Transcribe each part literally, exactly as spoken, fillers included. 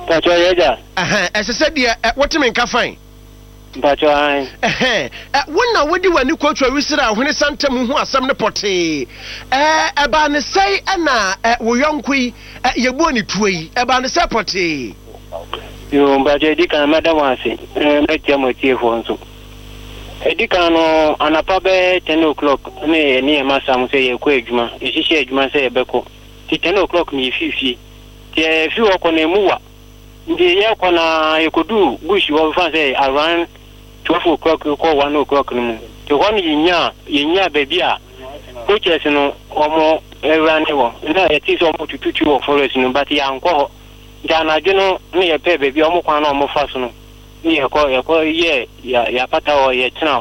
Pacho Yeja. Aha, as I said, dear, what you mean, Kafine? Pacho, I. Eh, when now, what do you want to quote your visitor when it's Santa Muhu, some potty? Eh, about the say, Anna, we young queen, your bonny tree, about the sapotty. You, but I did a madam was it, make your motive for so. Edicano, and a pabe ten o'clock, near near Massam say a quagma, if she said, you must say a beco. Ten o'clock, me fifty. The few on a mua. The Yakona, you could do, bush you over say around twelve o'clock, or one o'clock. The one in ya, in ya, baby, which is no or more around you. No, it is almost to two or four reasons, but the uncle, Jana, you know, near pay baby, almost one or more fastened. Near call your call, yeah, ya pata or ya tina,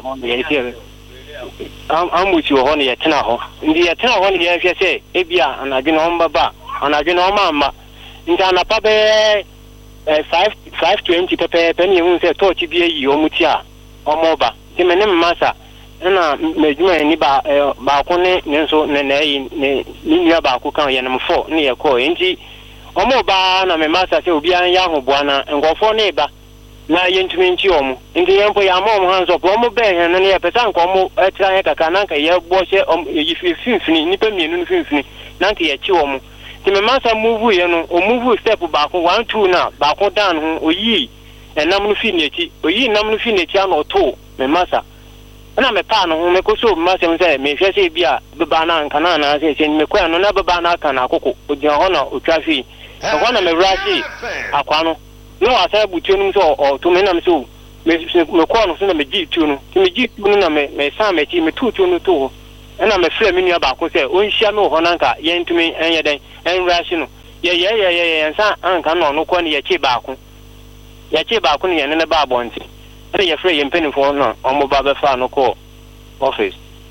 I'm with you on your tina. In the tina, one year, if you say, Ebia, and I didn't on Baba, and I didn't on Mamma. In Jana Pabe. Five five twenty pepe penny who said to be a yomutia or moba. The name massa and a major any ba balcony, Nenso Nene, Ninia Bakukan, Yanam four near Co. Inji or moba, and a massa will be a young buana and go for neighbor. Now, Yentuminchium, in the employer, mom hands of Romo Bay and any pesan como at Triaca Cananca, ya bosh if you symphony, Nippon Symphony, Nanti a chiom. The master move you know, or move step back one two now, back down or ye, and Namufinity, or ye Namufinity or two, my master. And I'm a pan who make so master say, may I say, Bia, Babana and Canana, says, and Mequan, no Babana Canako, with your honor, or traffic. And one of my rashi, Aquano. No, I said, between so or two men, so, Mequan, send me G tune, to me G tune, my son, my team, two tune two. And I'm a flame in your back who say, oh, Shano Honanka, yen to me, and yet, and rational. Yeah, yeah, yeah, yeah, and son, and can no corny a chibaku. Yachibaku and a barbonty. And you're free and penny for no, or mobile fan or call office.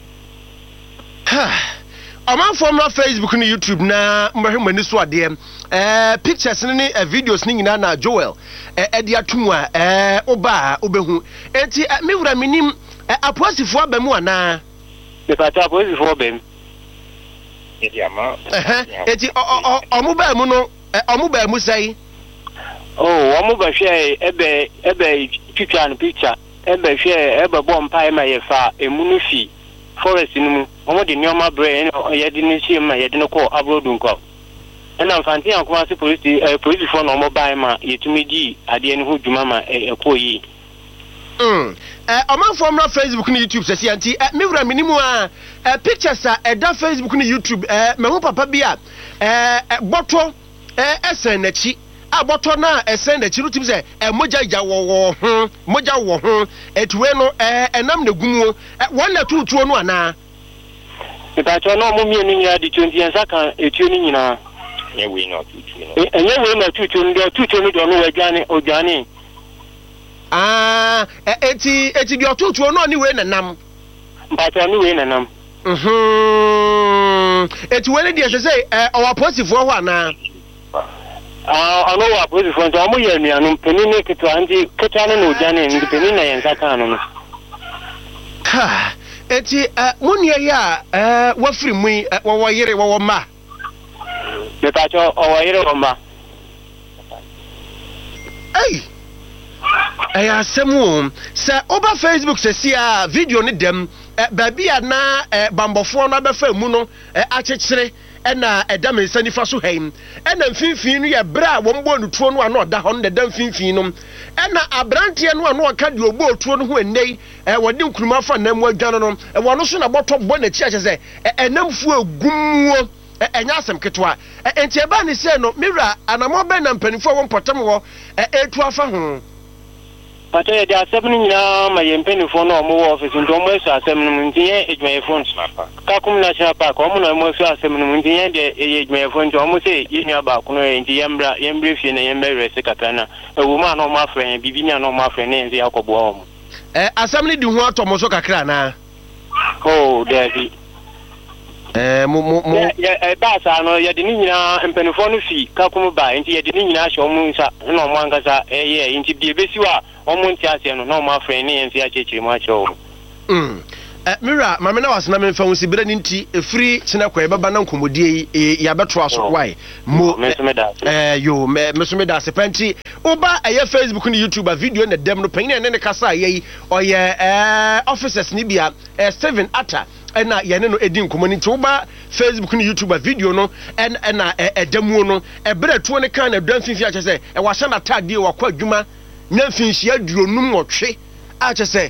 I'm on from Facebook and YouTube now. When this was there, uh, pictures and uh, videos, Ning Nana Joel, Edia Tumwa, Oba, Obehu, and me would I mean him a positive for Bemuana. The Pata was for them. It's a mobile mono, a mobile musay. Oh, a mobile share, Ebe, Ebe, picture and picture, Ebe share, Ebe bomb pie my far, a munufi, forest in almost in your brain, or you didn't see my yet call Abrodunko. And I'm fancy on quasi police, a police phone or mobile ma, yet to me, at the end who do mamma a coy. Um, I'm on from Facebook and YouTube, says Yanti, at Mira Minimua, pictures at that Facebook and YouTube, my papa beer, a bottle, a senachi, a bottle now, a senachi, a moja war, moja war, a tueno, and I'm the gumo, one or two to one. If I turn on me in the twenty and second, a tuning in a way not two, and you will not two tuning, two tuning, don't know a Johnny or Johnny. Ah, eti eti bi otutu no ani we nanam. But ani we nanam. Mhm. Eti we dey say eh our positive ho ana. Ah, I know what positive so amu ye nuanu peni ne keto anti keto ne no jane ndi peni na yen saka no. Ha, eti eh munia ya eh wafiri mu wo wo yire wo wo ma. Me pa cho o yire wo ma. Hey. Eh asemu se oba Facebook se sia video ni dem baby na bambofo na befa mu no akekere na edam nsanifa so haim na mfimfin no ye bra wo mbo nutuo no ana oda ho no da mfimfin no na abrante no ana oka de ogbo otuo no ho enei wode nkuruma fa na mu adwan no wo no so na botọ bo na chi ache se enamfu agumuo enya asem ketwa enti eba ni se no mira anamo be na mpanifo wo mpotam wo etu afa ho. But there are seven in my penny phone or more office in Thomas, seven age my phone snapper. Kakum National Park, common almost seven age my phone to almost say, in your back, in the Yambra, Yambrief, and Yamber Secatana, a woman or my friend, Bivina or my friend, and the alcohol. Assembly do want to Mosoka Crana. Oh, daddy. Eh, mo mo eh basa no ye de nyina empanifo no fi kakum ba enti ye de nyina hye omu nsa na omu ankasa eh ye enti bie besiwa omu nti ase no na omu afre ne enfi akyekyere mu akye o. Mm. Mira, mama na wasna me fa wusi bere nti efiri kina kwa baba na nkomodie ya beto aso why mo eh yo me so me da se panti oba eye Facebook ni YouTube video na dem no panyin ne ne kasa ye oye eh officers ni bia eh Steven Atta na ye ne no edi nkomoni nti oba Facebook ni YouTube video no en na edamu no e bere to ne kan na dan finfi a chese e wa hye na tagde wa kwa adwuma nya finfi aduonum otwe a chese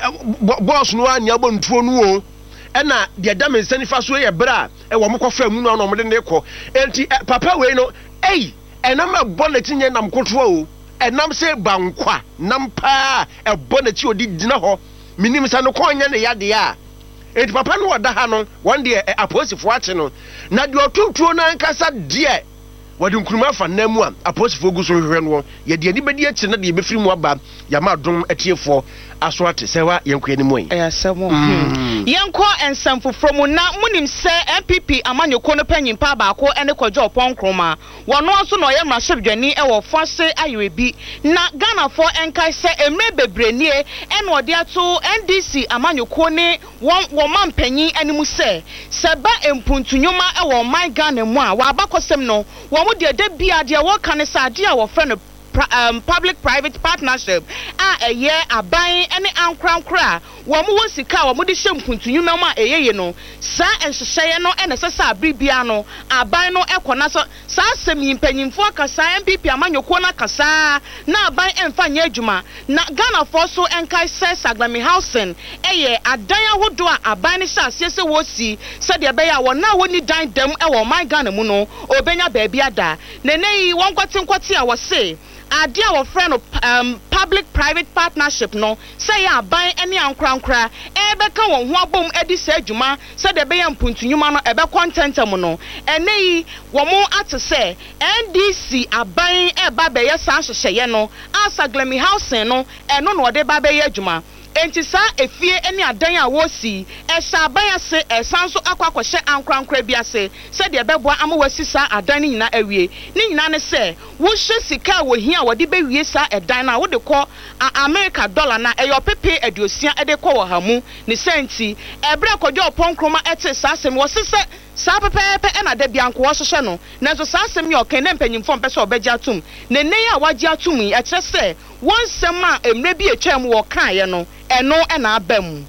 boss no anya abontuo no o na de da me nsanifa so ye bra e wo mkofa mu no no de ne ko enti papa we no ei enam abonati nye nam kotoa o enam se bankwa nam pa e bonati odi dina ho minim sa no konya ne yade a enti papa no oda ha no one day aposifo ache no na de otuntuo na nkasa de wadi nkuruma fa namu a aposifo gu so hwehwe no ye de ani bedi ache na de befiri mu aba ya ma dom atiefo aso ate sewa yenko ani mu eh asemo yenko ensamfo from na munim se M P P amanyoko no panyimpa ba ko ene kwadwo opon wono aso no ye mrashebdwani e wo fose ayebi na Ghana for enkai se emre bebrenie ene ode ato N D C amanyoko ne wo mampanyi animu se seba empuntunyuma e wo my Ghana mu a wa abakosem no wo mu de de bia de wo kan sa de a wo frɛ no Um, public private partnership a eye aban ene ankrankra wo mu wosika wo mu de hyempuntunyuma ma eyeye no sa enhyehyeye no ene sesa abribia no aban no ekona so sa asem yimpanyimfo akasa M P P amanyoko na kasa na aban emfa nya adwuma na Ghana for so enkai se Saglami housing eye adan ahodo a aban ne sha asiese wo si se de be ya wo na woni dan dem e wo man Ghana mu no obenya ba bia da neneyi won kwati nkwati a wo se ade a wo frɛ no um, public private partnership no say ya ban ene ankrankra e beka won ho abom edi se adwuma se de be ya mpuntunyuma no e be content am no ene yi wo mo ate se N D C aban e ba be ya sa hyehyeye no Asaglemi housing no eno no de ba be ya adwuma enti sa efie ene adan a wo si e sha ban ase e sanso akwakwahye ankrankra bi ase se de beboa amawasi sa adan ni nyina awie ni nyina ne se wo hye sika wo hia wo de bewie sa edan na wo de kɔ America dollar na eyo pepe aduosia e de kɔ wo hamu ni senti ebre kɔdwo opɔnkroma ete sa asem wo sese sa pepepe e na de bianko wo hyehyɛ no na so sa asem ye okan na mpanyimfo mpɛ se obegya atum ne nei a wagye atum yi e kyerɛ se won sem a emre bi etwam wo kan ye no eno e na abam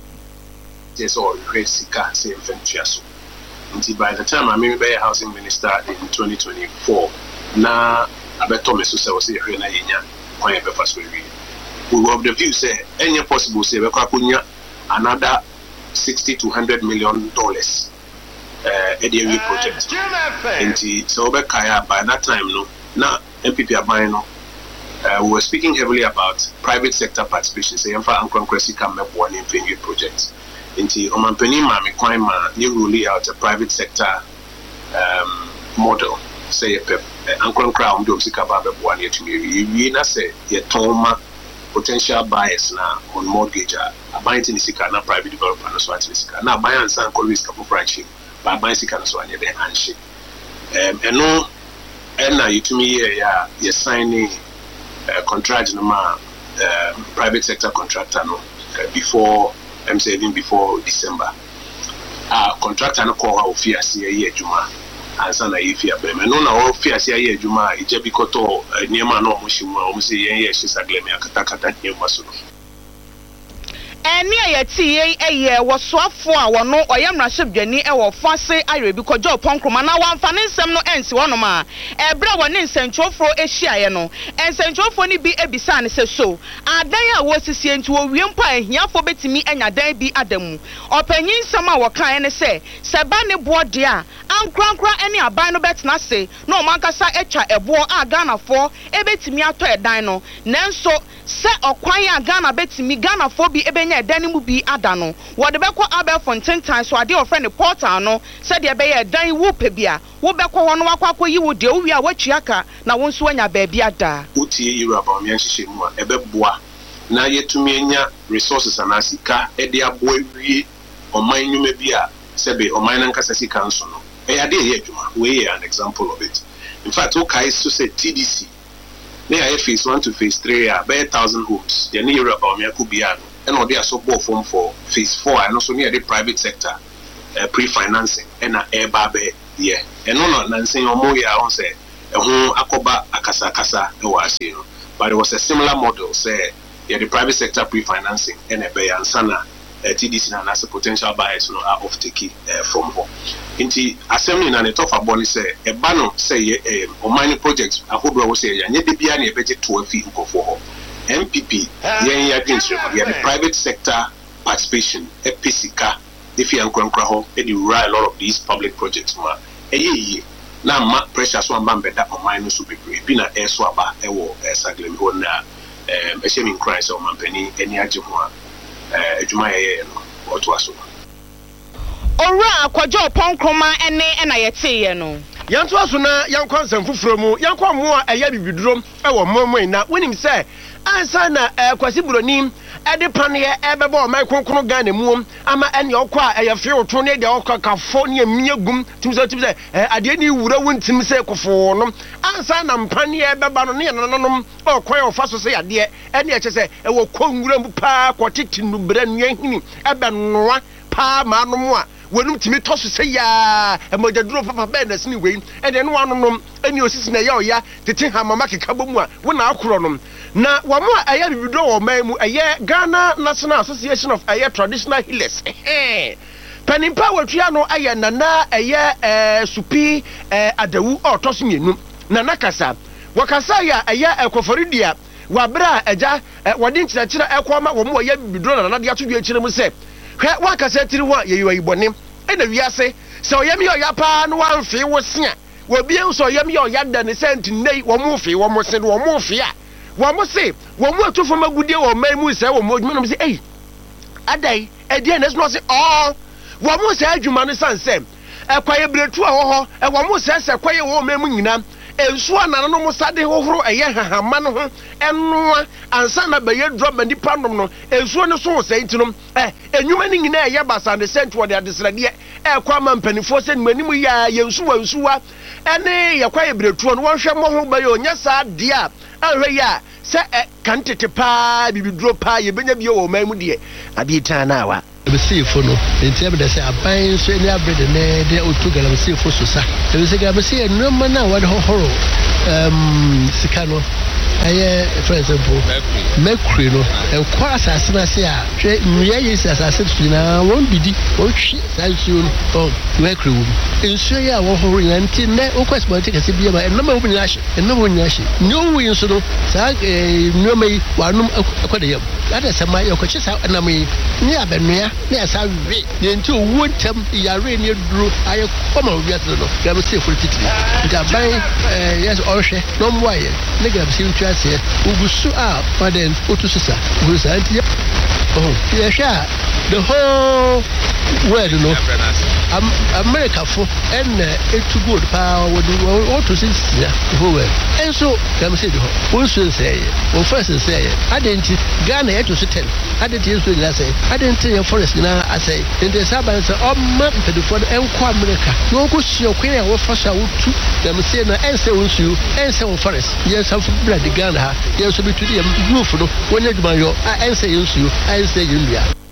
yes or sika say venture so until by the time I mean be housing minister in twenty twenty-four na abeto me so say we say hwe na yenya kwan e be fa so wi we were of the view say any possible say be kwa kunya another sixty to one hundred million dollars uh area project until so be kaya by that time no na M P P aban no Uh, we were speaking heavily about private sector participation. Say, in fact, Uncle Cressy can make one in Finger project. Into Omampeni Mami Kwaima, you roll out a private sector um, model. Say, Uncle Crown, do Sikaba one year to me. You say, your Toma potential buyers now on mortgage. A buying in Sika, not private developer, so at Sika. Now, buy and sell always couple branching, but buying Sika, so I need a handshake. Um, and no, and now you to me, yeah, you're signing. Uh, contract no ma uh, private sector contractor no uh, before I'm saying even before December ah uh, contractor no call how fear see a adwuma ansa na ye fear be me no na o fear see a adwuma e je bikoto niema no mo shimu o mo say yen ye Saglemi akata kata niema so no eni ayeti eye wosoafo a wono oyamrashebdwani e wo fase ayebi kwadwo ponkroma na wamfa ne nsem no ensi wono ma ebra woni nsentwofo ehyiaye no ensentwofo ni bi ebisa ne se so adan a wosisie nti wo wie mpa ahiafo betimi anya dan bi adamu opanyin nsem a wokan ne se seba ne boode a ankrankra eni aban no betena se na o mankasa etwa ebo a Ghana fo ebetimi ato edan no nanso se okwan a Ghana betimi Ghana fo bi ebe dan mu bi adano wo de beko Abelfontein tan so ade ofre ne portal no se de be ye dan wo pe bia wo beko ho no akwakọ yi wo de wo wi a wachi aka na wo nso anya ba bia da utie yiru aba me anhyehyɛ mu a ebe boa na yetumi anya resources anasika e de aboa wie oman nwuma bi a se be oman nan kasa sika nso no e ade ye adwuma we an example of it. In fact okay so say T D C na ya phase one to phase three a be one thousand homes ye ne yiru aba me akubia no and or they are so both form for phase four and also near the private sector uh, pre-financing and a air babe yeah and no no nansing or more I won't say a home akoba akasa kasa was you know but it was a similar model say yeah the private sector pre-financing and a bay and sana uh, T D C and as a potential buyers you know are off taking uh, from home into assembly and a tough aboni say a banner say uh, or mining projects I hope I will say and yet the piano budget to a fee for home M P P, yeah, the private sector participation, a P C C A, if you are going to a lot of these public projects. Now, pressure one man better on minus to be been a air swabber, a war, a saglim, a shaming Christ or Mampany, any Ajuma, Jumaya, or Twasso. Ora, Quajo, Poncroma, and Ne, and I say, no. Young Twasuna, young Consent Fufromo, young Quamua, a yabi drum, our moment now, when him say. Ansa na eh kwasibronim e de pane e bebo mai konkon Ghana mu ama ene okwa e yafe oto ne de okwa kafo ne miagum timse timse ade ni wura wontim se kofo no ansa na mpane e beba no ne nananom okwan ofa so se ade ene e chese e wo konwura mu pa kwotiti nu bra nuahini e be noa pa manom a wonum timi toso se ya e modaduro papa be na sini we ene no anonom ene osisi na ya oya tete hamama keka bomu a wona akoro na wamo aye bibido wo man mu aye Ghana National Association of Aye Traditional Healers eh panimpa watua no aye nana aye eh supi eh adawu otoso mienu nana kasa wakasa ya aye ekoforidia wabra aja wode nkyerɛkyerɛ ekoma wo mo aye bibido nana de ato dua kyerɛ mu se hwɛ wakasa tiri ho ye yoyi bɔne ena wiase se oyam yo ya pa no wanfe wo se a wo biem so oyam yo ya da ne senti nei wo mo fe wo mo se wo mo fe a wamo se wamo atufo magudie wo man mu se wo modwuma no se eh adai edi enes no se oh wamo se adwuma no sanse ekwaye bretu a ho ho e wamo se se kwaye wo man mu nyina ensu anana no mo sade hohoro eye hahama no ho enoa ansa na baye drop nipa nom no ensu no so se ntinom eh enwuma ni nyina eye basa de sent wo de adesrade e kwa mampanifo se nmanimu ya yensu wansuwa ene ye kwaye bretu no wonhwe mo ho baye onya sa de a ahwe ya se kantete pa bibidro pa ye benya bi o man mu de abita na wa be see for no enti e be say aban so ni abrede ne de otuga la see for so sa e be say ga be say no man na wa de horo um sikano aye for example mercury no e kwa asase na se a hwe nwe ye asase so na won bidi o hwi sansu o mercury wo ensu ya wo horo yanti ne o kwesmo te kase bia ma no ma wo nya hye no ma wo nya hye no wi nso no sa no mai wanum akwada yam ada sama ya kwachi sa na mai ni abenua na asa wi yenti owo ntam yare ne duro aye koma wi atro no ga me se for titiri nta ban eh yes o hwe no mo aye ne ga me se ntwa se ugusu a paden otususa ugusu anti oh ya sha the whole world no am America for and it good power would want to see the whole world and so let me say the whole one say one first say I didn't Ghana to ten I didn't so that say I didn't tell your forest now I say in the Sabbath or map to the for America no go see your queen or first I would to let me say no answer on you answer on forest yes have blood the Ghana yes to be to the roof no when you my your answer you I say you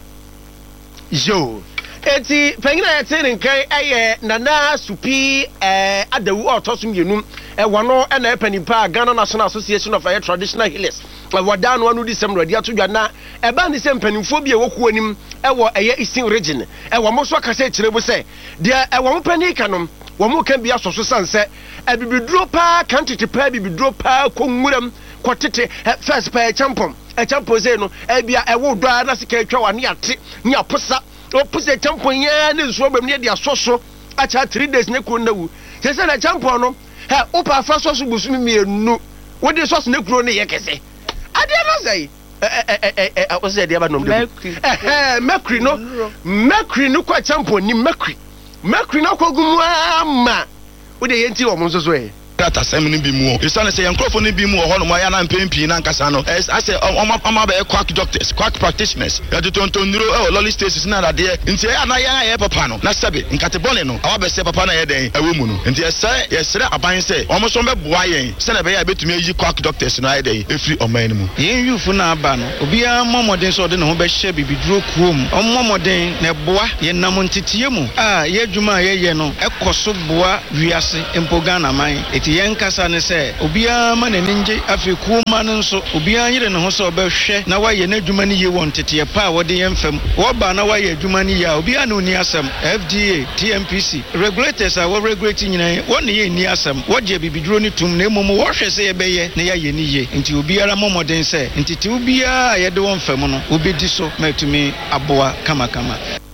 yo eti pengina yete nkai eye nana supi eh adawu otoso mienu e wono e na epanipa Ghana National Association of Aye Traditional Healers wadano anu December dia to dwana e ba ni se mpanimfo bi e wokuo nim e wo eye Eastern region e wo mo so akase kirebo se de e wo panika no wo mo kan bia soso sanse e bibidro pa kantete pa bibidro pa konwuram kwotete first pa champon e champon se no e bia e wo do na sika twa wa ne ate ne aposa opuse champon ya ne nso bam ne dia soso acha three days ne kuro na wu se se na champon no he opa fa soso busumi mienu wo de soso ne kuro ne ye kese ade na say eh eh eh eh o se de ba nom de eh mercury no mercury no kwa champon ni mercury mercury na kogumu ama wo de yenti wo mo so so eh krata sem ni bi mu o isa ne se yankrofo ni bi mu ho no mo ya na mpempi na nkasa no I say oma oma be quack doctors quack practitioners ya to tontonduro e lolly stations na da de nti ya na ya ya papa no na sabe nkate bone no awa be se papa na ye den awu mu no nti ese ye sere aban se omo so be boa yen se na be ya betumi ayi quack doctors no aye den efri oman mu yen yufu na aba no obia momoden so de ne ho be hye bibiduro kuom omomoden na boa ye nam ntitiye mu ah ye dwuma ye ye no ekoso boa wiase empoga na man eti yen kasa ne se obia ma na ninje afiku ma no so obia nyire ne ho so obehwe na waye na dwuma ne ye won tete pa wode yen fam wo ba na waye dwuma ne ya obia na oni asem F D A T M P C regulators are we regulating nyina won ye ni asem wode bibiduro ni tum na mum wo hwe se ye beye na ya ye ni ye nti obiara momoden se nti ti obia ye de won fam no obedi so matumi aboa kama kama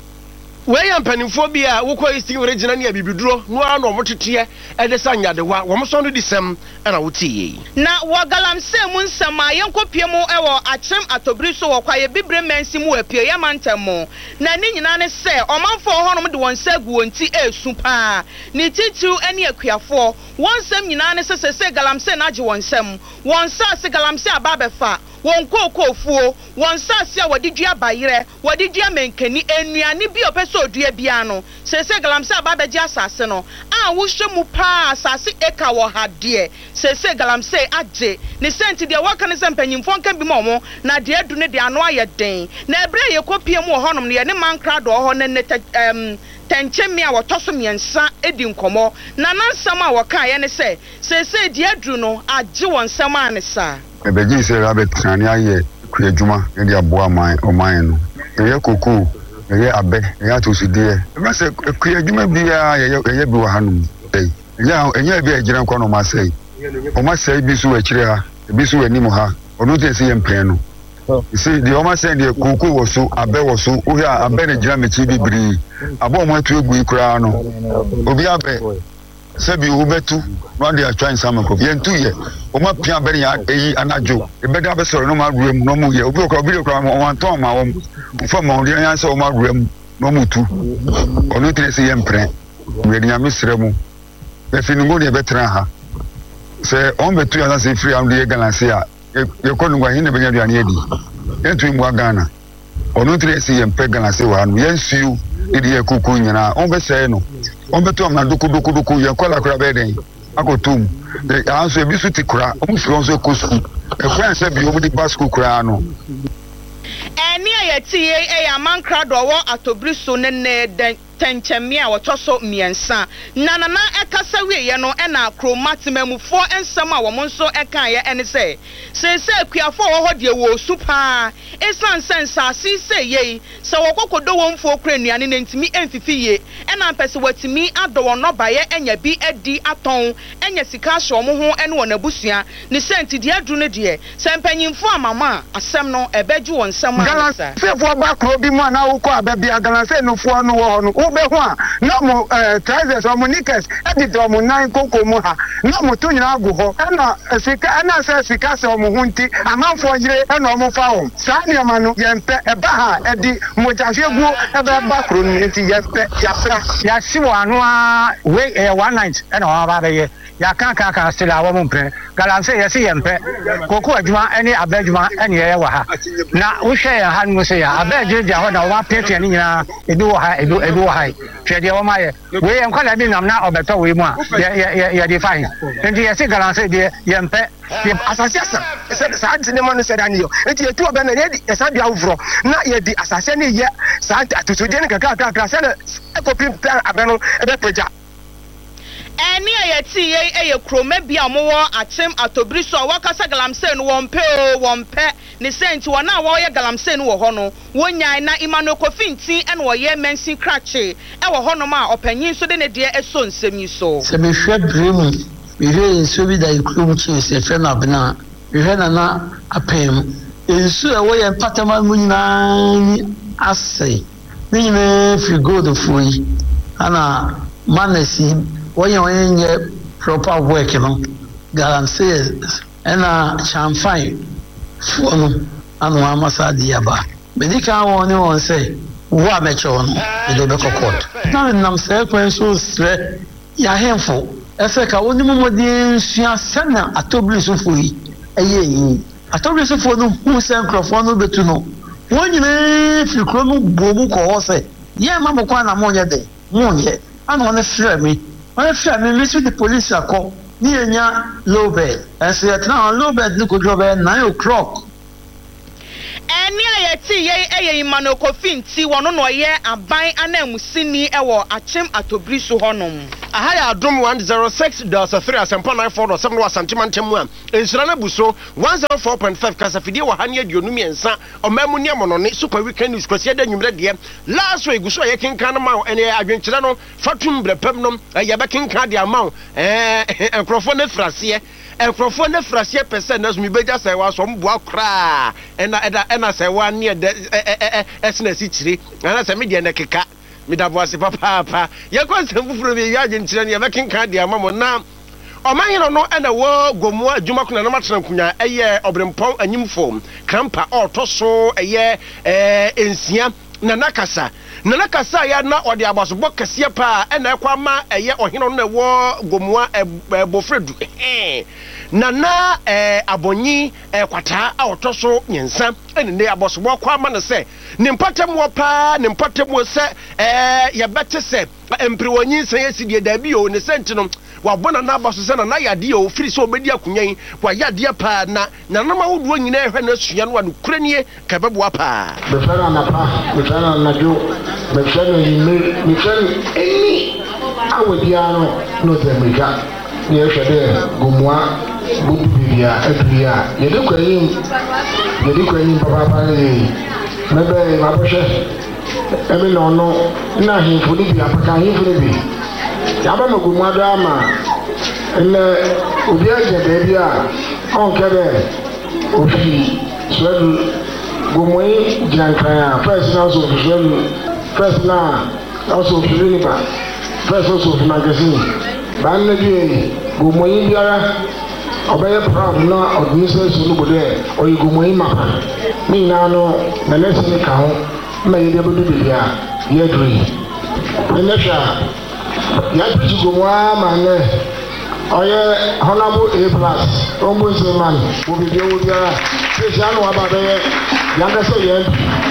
we ya mpanimfo bi a wo kɔ isi original ne bibiduro no ara no motete e de sanya de wa wo mo so no disem na wo tie na wo galamse mu nsam a yenkopie mu e wo achem atobiri so wo kwaye bibre mansi mu apie ya mantamo na ni nyina ne se omanfo ho no de won sagu wonti esu pa ni titiu ene akuafo won sam nyina ne se se galamse na age won sam won sa se galamse aba befa won kokofuo won sase a wodi dua bayire wodi dua menkani enuane bi opeso odua bia no sese galamse ababeji asase no a wo hwemu pa asase eka wo hade sese galamse age ne senti de waka ne sempanyimfo nka bi mo na de adu ne de ano aye den na ebre ye kopie mu honom ne ye ne mankra do ho ne ne em tenchemi a wotoso miensa edi nkomo na nansam a woka ye ne se sese de adu no age won sam anesa ebeji se rabe trani aye kuyejuma ndi aboa man oman no eye koku eye abe eye atoside e se kuyejuma bia ye ye bi wa hanum eh enya enya bi ejira nko no ma sei o ma sei bi su akire ha bi su anim ha onu te se ye mpren no isi di o ma sei di koku wo so abe wo so o ya abe ne jira mechi bibiri abo mo atu egu ikura no obi abe sebi ubetu no dey try some ko yentu ye o ma pia bere ya eyi anajo e be da be soro no ma ruem no mu ye obi okra obi okra mo wan ton ma wo fo ma odi yan se o ma ruem no mu tu onu tire se ye mpre we nya misre mu e finu ngo ne be tra ha se on betu ya se free am de galanse a ye ko nu gwa hin ne be nya duane edi yentu mu Ghana onu tire se ye mpe galanse wa no yensu edi ye kuku nyina on be se no on betu am na duku duku duku ye kola kura be den akotum de anso e bisu tikura o mu fi onso kosu e kwan se bi o di basku kura no eni ayeti e ya mankra do wo atobiri so ne ne den tenchemi a wotoso miensa na na na ekasa wiye no e na kromatemamufo ensam a wo nso eka ye ene se se se akuafo wo ho de wo supa esan sensa si se ye se wo kokodo wo mfo kra nuane ne ntimi emfifiye e na pese watimi ado wo no baye enya bi edi aton enya sika hye omo ho ene wo nabusua ne senti de adu ne de se mpanyimfo amama asem no ebeju won nsam a se fo ba kro bi mu na wo ko ababia galanse no fo no wo ho no ube ho a na mo trousers o mo knickers edit o mo nine koko mu ha na mo to nyina agu ho na sika na se sika se o mo hunti amanfo yire na o mo fa ho sa ne ma no ye mpe e ba ha edi mo jafegu e ba ba kro ni nti ye mpe ya fra ya si wo anu a we one night e na o ba be ye ya kan kan kan stila wo mo mpre galanse ye si ye mpe koko adwuma ene abadwuma ene ye wa ha na wo hwe ya ha no se ya abadwuma ho na wo apete ni nyina ebi wo ha ebi ebi wo ha twede wo ma ye we en kwala bi nam na obeto we mu a ye ye define nti ye si galanse de ye mpe ye asase asa se sa ntine mo no se da ni yo nti ye tu obe na ye di esa bia wufro na ye di asase ni ye sa atutude ni kaka kaka se na ekopi plan abeno ebe peja eni ayeti ye eye krome bia mo wo achem atobiri so wakasa galamse no won pe o won pe ne senti wona wo ye galamse no wo ho no wonyan na Emmanuel Kofinti ene wo ye mensin krache e wo ho no ma opanyin so de ne de eso nsemi so se me hwe bremu me hwe so bi da ikrum chi se fe na bena me hwe na na apem ensu e wo ye patama mu nyina asai ni nyina fi god foi ana manasi when you get proper work, you know, galamse and a champagne for no and one masadi aba. Medical one you want say, what met you on the Dobeco court? Now, I'm saying, so ya handful. ɛsɛ ka wɔn mu mɔden sua sɛna atɔbili sofo yi ɛyɛ yi atɔbili sofo no hu sɛ nkurɔfoɔ no bɛtu no wɔn nyinaa firi kuro no buo mu kɔ hɔ sɛ yɛn ma mo kwan na mo nyɛ dɛ mo nyɛ ana wɔn frɛ mi wɔn frɛ mi mi so de polisi akɔ ne yɛ nya low bed ɛsɛ yɛ tena hɔ low bed ne kodoro bɛyɛ nine o'clock. ɛni a yɛti yɛ ɛyɛ imano kofi nti wɔn no ɔyɛ aban anamusini ɛwɔ akyem atobiri so hɔnom. aha yɛ adom one zero six dot three asempa nine four dot seven wɔ asantema ntɛm mu a nsira no bu so one zero four point five kasafidie wɔ ha ne aduonu mmiɛnsa ɔman mu nneɛma no ne super weekend news kwasi da nwummerɛ deɛ last week so a yɛkenka no ma wo ɛne adwenkyerɛ no fatum brɛpam no yɛbɛkenka de ama wo nkurɔfoɔ no afiraseɛ nkurɔfoɔ no afiraseɛ pɛ sɛ naso mebɛgya sɛ wɔ asɔ mboa koraa ɛna ɛda ɛna sɛ wɔ aneɛ dɛ ɛsena asi kyire ɛna sɛ medeɛ ne keka midabo ase papaapa yɛkɔ nsɛm foforɔ bi yɛ agyenkyerɛ no yɛbɛkenka de ama mo na ɔmanyeno no ɛna wɔ gomua adwuma kona na matena nkunya ɛyɛ ɔbrempɔn anyimfo krampa ɔtɔ so ɛyɛ ensia nana kasa nana kasa ya na ɔde abasobɔ kɛseɛ paa ɛna ɛkɔ ama ɛyɛ ɔhene no na ɛwɔ gomua ɛbɔfredu nana abonyi kwata a ɔtɔ so nyensa ɛne ne abasobɔ kɔ ama no sɛ ne mpatam wɔ paa ne mpatam wɔ sɛ yɛbɛte sɛ mpriwanyi sɛ yɛsi deɛ daabi o ne sɛnti no wabona na abaso sɛ na na yade o firi sɛ obedi akunyan wa yade pa na na nam ahodoɔ nyina ehwɛ na asua no wa no kuranie ka bɛboa pa befana na pa befana na jo befana ni me befana eni awodia no no de mega ni ehwɛ de gomua bubu bibia aduya yede kwanyim yede kwanyim papa papa ni mebe ma bɔhwɛ emi no no na himfo ni bi apaka himfo ni bi yaba magumwa dama ene obi aje bebi a onke be ofi swelu gumwe jankaya first na so swelu first na also swelu first also magazine ban na bi gumwe biara obeye proud na odmise so no bode oyi gumwe mapa ni na no na lesson ka ho ma yede bodu bia ye dri enesha ya piti gomwa mane oye honorable A plus ombudsman man wo bi wo bia special no aba be ya ga so ye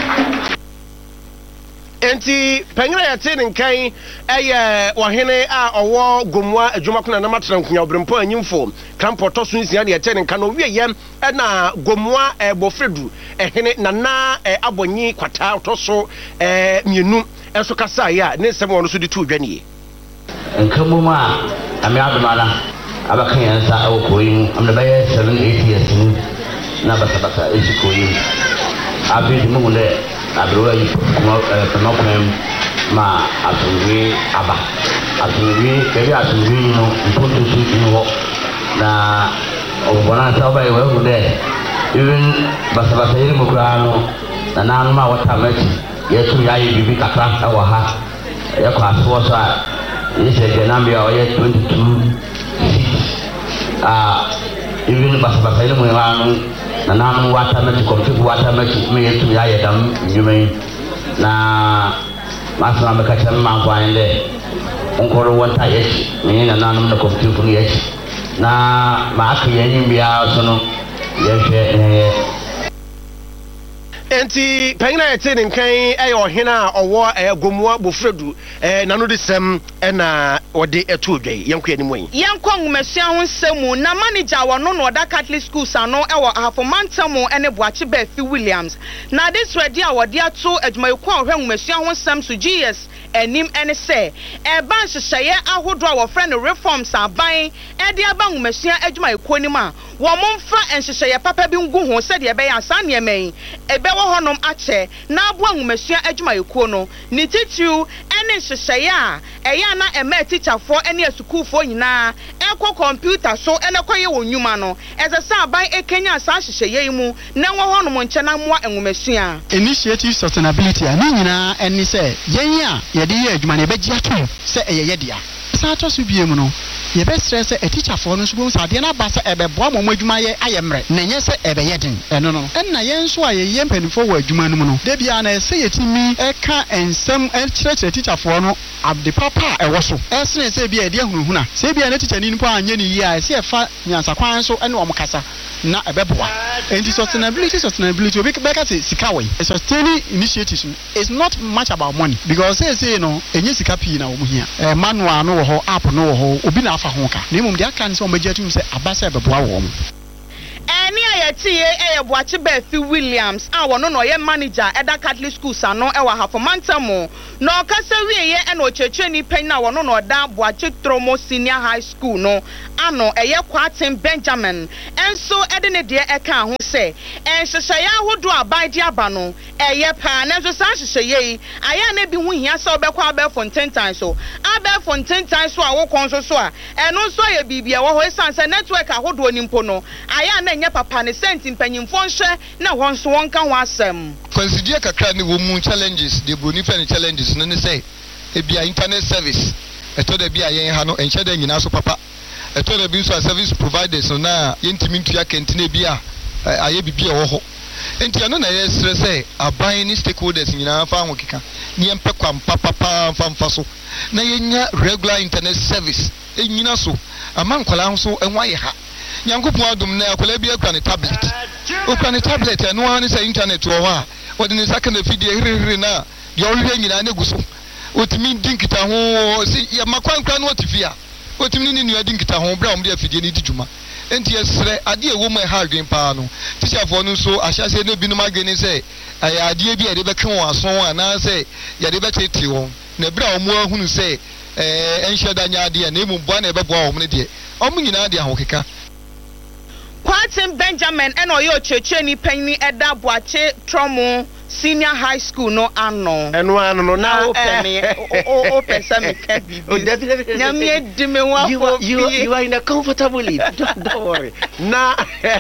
enti panyina yɛte ne nkan ɛyɛ wɔhene a ɔwɔ gomwa adwumakona na matena nkunya obrempo anyimfo kampoto so nsia ne yɛte ne nkan no wie yɛ ɛna gomwa ɛbɔfredu ɛhene nana abonyi kwata ɔtɔ so mienu ɛso kasa ya ne nsɛm wɔn so de tu dwanie nkamuma ame adumala abaka yansa awo koyi am da baye seven eight years ni na basa basa esi koyi abi mu le abro yi kuma kuma kuma ma atunwi aba atunwi bebe atunwi no mpuntu su ni ho na obona ta baye we mu de even basa basa yi mu kra no na na ma wata machi yesu yayi bibi kakra awa ha yakwa so so a this is the number of twenty-two ah even basabasa ile mwanu na namu wata mechi komfiku wata mechi me yetu ya yedam nyume na masana mekacha mangwa ende onkoro wanta yechi me na nanu na komfiku ni yechi na maaka yenyi bia so no yehwe eh enti panyina yɛte ne nkan ɛyɛ ɔhene a ɔwɔ ɛyɛ gomua bofredu ɛɛ nano de sɛm ɛna ɔde ɛto dwai yɛnkɔ yɛ nimu yi yɛnkɔ ngumasua ho nsɛm na manager wɔ no no ɔda Catholic schools ano ɛwɔ ahafomantam ɛne boakye bɛfi Williams na this ready a wɔde ato adwumayɛkɔ a ɔhwɛ ngumasua ho nsɛm so G S enim ɛne sɛ ɛba nhyehyɛeɛ ahodoɔ a wɔfrɛ no reforms aban ɛde aba ngumasua adwumayɛkɔ nim a wɔn mfa nhyehyɛeɛ papa bi ngu ho sɛdeɛ ɛbɛyɛ asa nneɛma yi ɛbɛwɔ hɔnom akyɛ na aboa ngumasua adwumayɛkɔ no ne titiw ɛne nhyehyɛeɛ a ɛyɛ na ɛmɛ teacherfoɔ ɛne asukuufoɔ nyinaa ɛkɔ computer so ɛne kɔyɛ wɔn nnwuma no ɛsɛ sɛ aban ɛkenya saa nhyehyɛeɛ yi mu na ɛwɔ hɔnom nkyɛn na mmoa ngumasua initiative sustainability a ne nyinaa ɛne sɛ yɛn a yɛde yɛ adwuma ne ɛbɛgye ato sɛ ɛyɛ yɛdea saa atɔ so bie mu no ye be stress e teacher for no so bo sa de na ba sa e be boa mo adwuma ye ayemre na nye se e be yeden eno no en na ye nso a ye ye mpanifo wo adwuma no mu no de bia na e se yetimi e ka ensem e kire teacher for no abde papa e wo so e se se bia e de hunhuna se bia na teacher ni npo anye ni yi a se e fa nyansa kwan so ene o mkasa na e be boa and sustainability sustainability obi beka say sika we sustaining initiatives is not much about money because say say no enye sika pi na wo hia eh manual no wo ho app no wo ho obi na afa ho ka na emum de aka ne se o magye tum se abasa e be boa wo mo Eni ayetie eye Boachi Befi Williams a wono no ye manager Eda Catholic Schools ano e wa Hafomantamo no kasa wieye e no checheni pen na wono no da Boachi Tromo Senior High School no ano eye Kwatin Benjamin enso ede ne de e ka ho se enhyehyeye ahodo abaide aba no eye pa na so sa hyehyeye aya na bi hu hia se obekwa Abefonten tan so Abefonten tan so a wo kon so so a eno so ye bibia wo ho esanse network ahodo nimpo no aya na nya papa ne senti mpanyimfo nhwe na won so won ka ho asem consider kakra ne wo mu challenges de broni fe ne challenges no ne say e bia internet service eto da bia yen ha no enche da nyina so papa eto da bi so service providers no na yentimi ntua kentine bia aye bibia wo ho enti ano na ye sere say aban ni stakeholders nyina fa ho keka ne empe kwam papa pa fa mfa so na yenya regular internet service e nyina so amankola ho so enwa ye ha Yankopon adum na akola bi akwa ne tablet okwa ne tablet eno an say internet wo ha wodi ne saka na fidie hirihiri na ye olwe nyina na guso otimi dinkita ho si ya makwankwa no otifia otimi ni nua dinkita ho bra om de afidie ni dijuma enti esre ade ewo mu ha adwen pa no teacher for no so ahyase na binum agene say aya ade bi ade be kan wo aso ho ana say ya de be tete wo na bra omo ahunu say eh enhye nya ade na emu bua na ebe bua wo ne de omo nyina ade ahokeka Kwatin Benjamin eno yo checheni penni Eda Boachi Tromo Senior High School no ano eno ano no na open me o open some can be oh definitely na me di me wa you you you are in a comfortable don't, don't worry na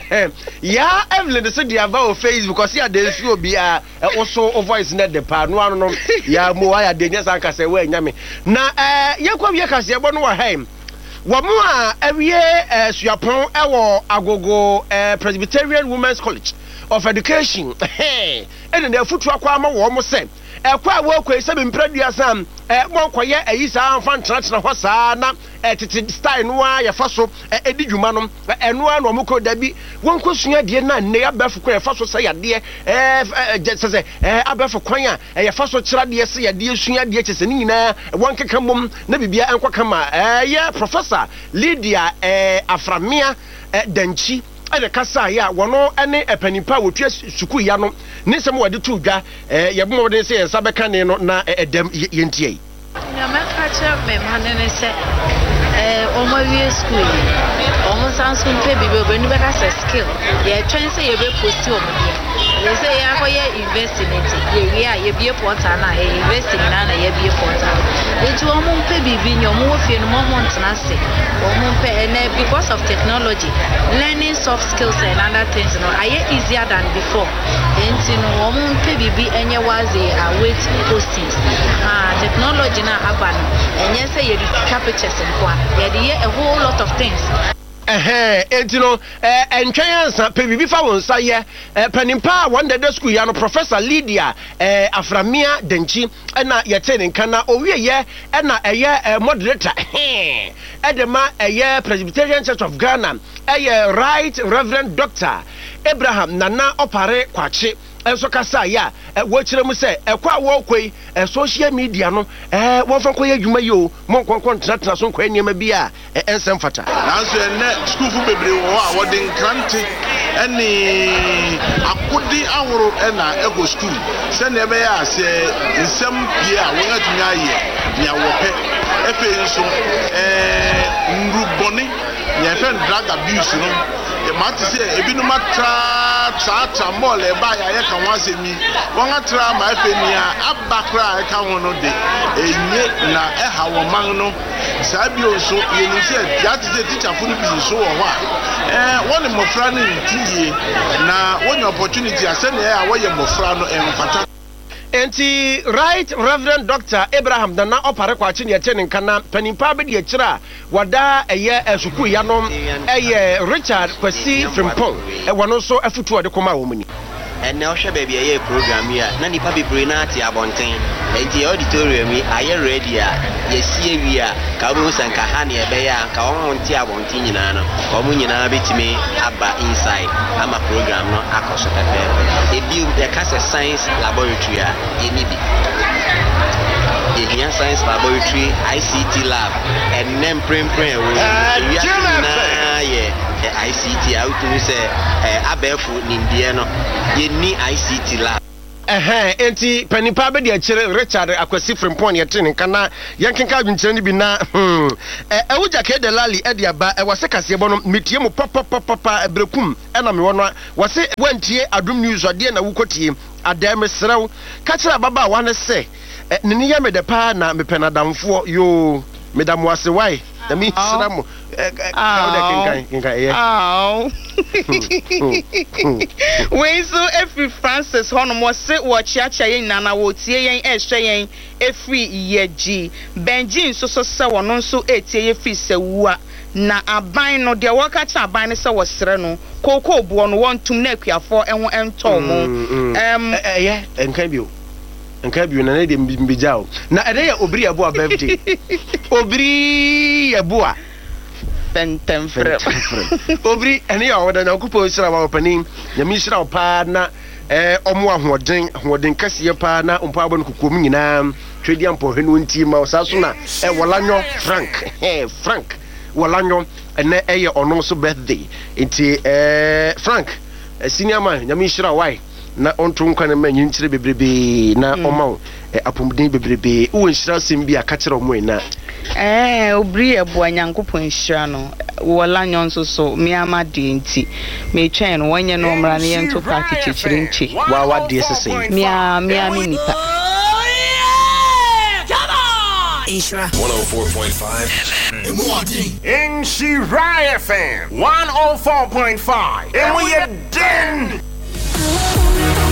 ya Evelyn so dia ba o Facebook because ya dey show bi a also voice net the pa no ano no ya mo ya dey nya sanka se we nya me na eh yakwa bi ka se ebo no wa haim Wamu a ewie suapon ewo agogo Presbyterian Women's College of Education eh ene na futu akwa ma wo mo se ekwa wo kwe se bi mpradua sam eh mo koye ayi sa amfa ntratra ho sa na tete style no a ye fa so edi dwuma no eno a no mo ko da bi won kosua de na ne ya bafu kwan ye fa so se ya de eh se se eh abafu kwan a ye fa so kira de se ya de sua de chese ni nyina won keka mom na bibia enko kama eh ye Professor Lydia eh Aframia Danchi ene kasa ya wono ene epanipa wotua suku ya no ne sem wode tu dwa eh ye bomo de se yensa beka ne no na edem yentie ya makacha me manene se eh omo wie school omo sanso mpe bibe be ni beka se skill ye twen se ye be post omo dia ye se ya ko ye invest in it ye wi a ye bie portal na ye invest in na na ye bie portal etu omo mpe bibi ni omo wo fie no mo ho ntena se omo mpe ene because of technology learning soft skills and other things no are easier than before enti no omo mpe bibi enye waze await postings ah technology na aba no enye se ye captures nko a ye dey a whole lot of things eh enti no eh entwen ansa pe bibi fa won sa ye panimpa one day school ya no Professor Lydia eh Aframia Danchi na ye tene nka na owie ye na eye moderator eh edema eye Presbyterian Church of Ghana eye Right Reverend Doctor Abraham Nana Opare Kwachi enso kasa ya wo kire mu se ekwa wo kwei social media no eh won fa koye adwuma yo mo konkon tratra so kwa niam bia ensem fata nanso ene school fu bebre wo a wo den krante ene akodi aworo ena ego school se ne be ya se nsem bia wo atumi aye bia wo pe efe nso eh nruboni ye fen drug abuse no e mati se ebinu matra tra tra mall e ba ya ye kan wasemi won atra ma efe ni a abakra e kan wono de enye na e ha wo man no sabi onso ye ni se ya ti se teacher fu ni bi so wo ho a eh won mo fra ni ntie na won opportunity ase na e a wo ye mo fra no e mfata Enti Right Reverend Doctor Abraham Dana opare kwachi ne che ne kana panimpa be de kira wada eye esuku yanom eye Richard Kwasi Frimpong e wono so afutu ode koma wo muni and now shall be a program here. Nani papi brinati abontain. And the auditorium, are you ready? Yes, here we are. Kabus and Kahani, a bear, Kawan Tia Bontinana, Comunina bit me abba inside. I'm a program, not Akos. A build the Casa Science Laboratory, in Ibi. A science laboratory, I C T lab, and then print print. I C T out to say abefu nindiano ye ni I C T lab eh eh enti panipa be de kire Richard Akwasi Frimpong ye tin kana yankenka adwinkyere ni bi na hmm eh ewuja ke de lali e de aba e wase kase bo no metie mu papa papa ebrekum e na me wono wase wantie adum news ade na wukotie adam serew ka kire baba wa ne se ne ne ya me de pa na me penadamfo yo medam wase wai da mi sinamu Oh, we so every Francis Honor was sit watch yacha nana wo tie yen ehwe yen efri yeji Benjin so so se wono so etie ye fi sewua na aban no de waka cha aban ne se wo sere no koko obuo no wontum na akuafo enwo ento mo em eh enka bio enka bio na ne de mbijao na ede ya obiri abo birthday obiri abo Bentem frem. Obri ene ya woda na kupo sira wa opanin ya mi sira pa na eh omo ahoden ahoden kase pa na ompa abo no kokom nyina twedi ampo henu nti ma osaso na eh wolanyo Frank eh Frank wolanyo ene eye ono so birthday nti eh Frank senior man ya mi sira wai na onto nkwa na manyi nkyire bebrebe na omawo apomden bebrebe wo nhyira sem bi akakere omo na eh obri ebo anyankopon nhyira no wola nyonso so mi amade nti me twen no wonye no mra ne yento party chichire nchi wa wa de sese mi a mi a mi nipa Ishra one oh four point five Inshira F M one oh four point five and we are done.